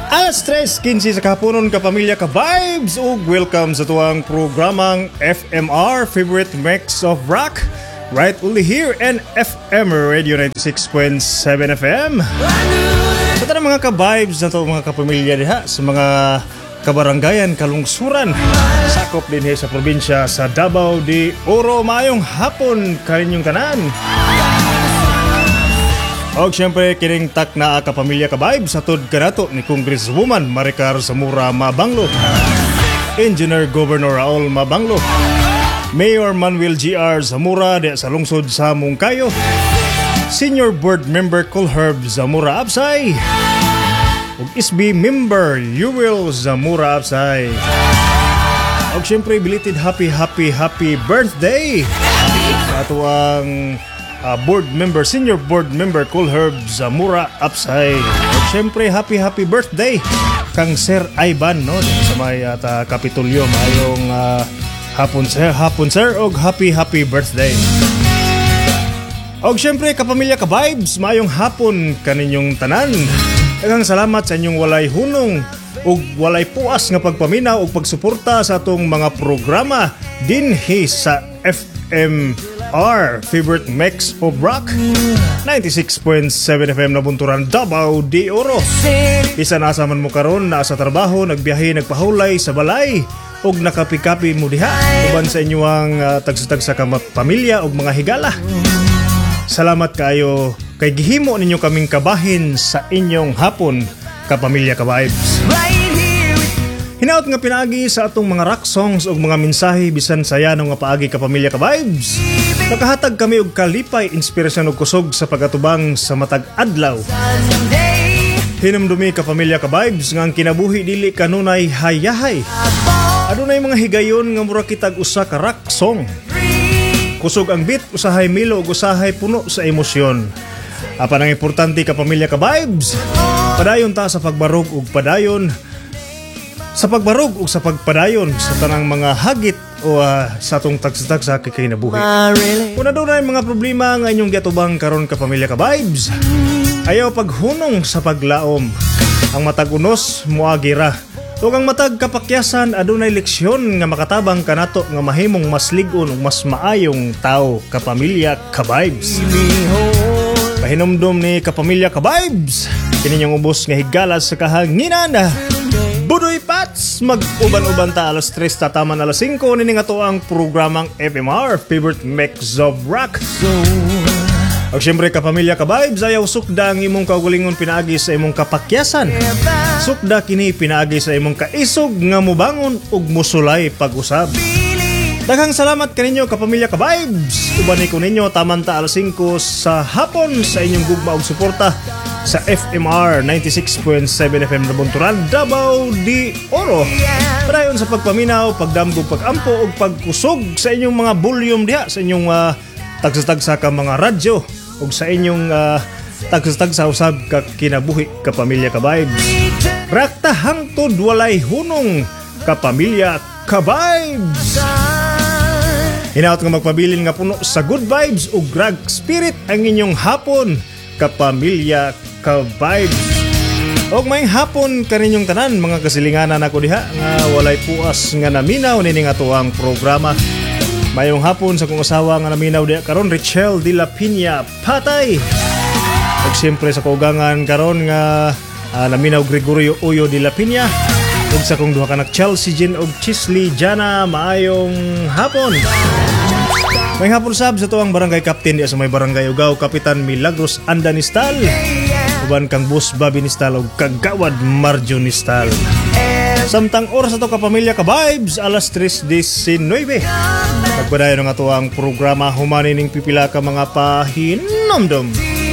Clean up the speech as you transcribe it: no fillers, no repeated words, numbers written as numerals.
Alas 3:15 sa kahaponon ka pamilya ka vibes ug welcome sa tuwang programang FMR Favorite Mix of Rock right only here in FM Radio 96.7 FM. Sa tanang mga ka-vibes na to mga kapamilya diha sa mga kabarangayan, kalungsuran sakop din sa probinsya sa Davao de Oro, maayong hapon kaninyong tanan. Og syempre kining tak na kapamilya ka vibes sa tud kanato ni Congresswoman Maricar Zamora Mabanglo, Engineer Governor Raul Mabanglo, Mayor Manuel G.R. Zamora di sa lungsod sa Mungkayo, Senior Board Member Colherb Zamora Absay, ug SB Member Yuwil Zamora Absay. Og syempre belated happy birthday sa atuang Senior Board Member Colherb Zamora Absay. At syempre happy birthday kang Sir Ivan no sa may Kapitolyo. Mayong hapon sir og happy birthday. Og syempre kapamilya ka vibes, mayong hapon kaninyong tanan. Daghang salamat sa inyong walay hunong ug walay puas nga pagpaminaw ug pagsuporta sa atong mga programa dinhi sa FMR Favorite Mix of Rock 96.7 FM na bunturan Davao de Oro. Isa na man mo karon na sa trabaho, nagbiyahe, nagpahulay sa balay ug nakapikapi mo diha uban sa inyong tagsa-tagsa ka pamilya ug mga higala. Salamat kayo kay gihimo ninyo kaming kabahin sa inyong hapon kapamilya ka vibes. Hinaot nga pinaagi sa atong mga rock songs ug mga mensahe bisan saya nga paagi kapamilya ka vibes. Nakahatag kami og kalipay, inspirasyon ug kusog sa pagatubang sa matag adlaw. Hinumdumi kapamilya ka vibes nga ang kinabuhi dili kanunay hayahay. Adunay mga higayon nga mura kitag usa ka rock song. Kusog ang beat, usahay milo ug usahay puno sa emosyon. Apan ang importante kapamilya ka vibes, padayon ta sa pagbarog ug padayon sa pagbarog ug sa pagpadayon sa tanang mga hagit o sa atong tagsa-tagsa kay kinabuhi. Kung adunay mga problema nga inyong giatubang karon kapamilya ka vibes, ayaw paghunong sa paglaom. Ang matag unos moagira. Ug ang matag kapakyasan adunay leksyon nga makatabang kanato nga mahimong mas lig-on ug mas maayong tao kapamilya ka vibes. Pahinumdom ni kapamilya ka vibes, kininyong ubos nga higala sa kahanginan. Budoy Pats, mag-uban-uban ta alas 3 tataman alas 5 nini nga to ang programang FMR Favorite Mix of Rock. Og syempre kapamilya ka vibes, ayaw sukda ang imong kaugalingon pinaagi sa imong kapakyasan. Sukda kini pinaagi sa imong kaisog nga mubangon ug musulay pag-usab. Daghang salamat kaninyo kapamilya ka vibes. Uban ko ninyo taman ta alas 5 sa hapon sa inyong gugma ug suporta sa FMR 96.7 FM na bunturan Davao de Oro. Padayon sa pagpaminaw, pagdamgog, pagampo ug pagkusog sa inyong mga volume diha sa inyong tagsa-tagsa ka mga radyo ug sa inyong tagsa-tagsa usab ka kinabuhi kapamilya ka vibes. Rakta hangtod walay hunong kapamilya ka vibes. Hinaot nga magpabilin nga puno sa good vibes ug grag spirit ang inyong hapon kapamilya ka vibes. Og may hapon kaninyong tanan mga kasilinganan ako diha nga walay puas nga naminaw nini nga tuang programa. Mayong hapon sa kong asawa nga naminaw diha karon, Richelle de la Piña Patay. Ug siyempre sa kaugangan karon nga naminaw Gregorio Uyo de la Piña. Ug sa kong duha ka anak Chelsea Jean ug Chisley Jana, maayong hapon. May hapon sab sa tuang barangay captain diha sa may barangay Ugaw, Kapitan Milagros Andanistal. Uban kang Boss Bobby Nistal ug Kagawad Marjo Nistal. Samtang oras ato kapamilya ka vibes alas 3:19. Pagpadayon nga to ang programa humani ning pipila ka mga pahinomdom.